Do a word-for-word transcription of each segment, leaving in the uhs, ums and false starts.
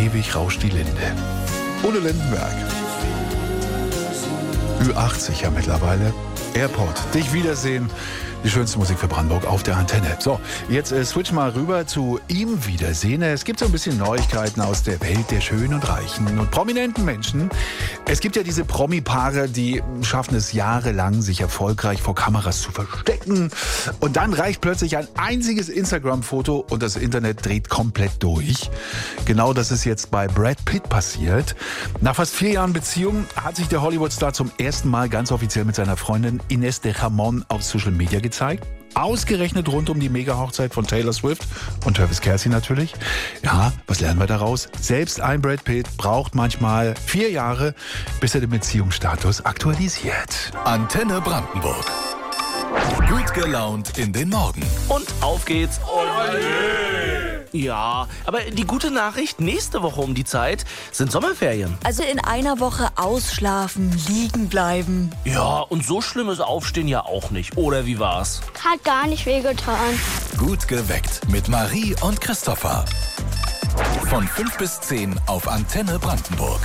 ewig rauscht die Linde. Udo Lindenberg. Ü achtzig ja mittlerweile. Airport, dich wiedersehen. Die schönste Musik für Brandenburg auf der Antenne. So, jetzt äh, switch mal rüber zu ihm Wiedersehen. Es gibt so ein bisschen Neuigkeiten aus der Welt der schönen und reichen und prominenten Menschen. Es gibt ja diese Promi-Paare, die schaffen es jahrelang, sich erfolgreich vor Kameras zu verstecken. Und dann reicht plötzlich ein einziges Instagram-Foto und das Internet dreht komplett durch. Genau das ist jetzt bei Brad Pitt passiert. Nach fast vier Jahren Beziehung hat sich der Hollywood-Star zum ersten Mal ganz offiziell mit seiner Freundin Ines de Jamón auf Social Media gezeigt. Ausgerechnet rund um die Mega-Hochzeit von Taylor Swift und Travis Kelce natürlich. Ja, was lernen wir daraus? Selbst ein Brad Pitt braucht manchmal vier Jahre, bis er den Beziehungsstatus aktualisiert. Antenne Brandenburg. Gut gelaunt in den Morgen. Und auf geht's. Ja, aber die gute Nachricht, nächste Woche um die Zeit sind Sommerferien. Also in einer Woche ausschlafen, liegen bleiben. Ja, und so schlimm ist Aufstehen ja auch nicht. Oder wie war's? Hat gar nicht wehgetan. Gut geweckt mit Marie und Christopher. Von fünf bis zehn auf Antenne Brandenburg.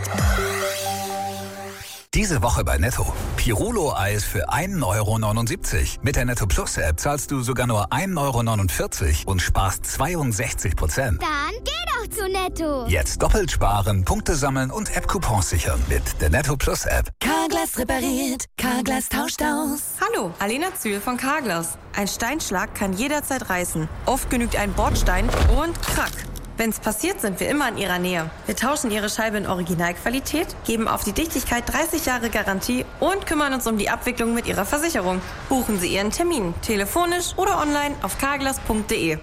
Diese Woche bei Netto. Pirulo-Eis für ein Euro neunundsiebzig. Mit der Netto Plus App zahlst du sogar nur ein Euro neunundvierzig und sparst zweiundsechzig Prozent. Dann geh doch zu Netto. Jetzt doppelt sparen, Punkte sammeln und App-Coupons sichern mit der Netto Plus App. Carglass repariert, Carglass tauscht aus. Hallo, Alena Zühl von Carglass. Ein Steinschlag kann jederzeit reißen. Oft genügt ein Bordstein und krack. Wenn's passiert, sind wir immer in Ihrer Nähe. Wir tauschen Ihre Scheibe in Originalqualität, geben auf die Dichtigkeit dreißig Jahre Garantie und kümmern uns um die Abwicklung mit Ihrer Versicherung. Buchen Sie Ihren Termin, telefonisch oder online auf carglass punkt de.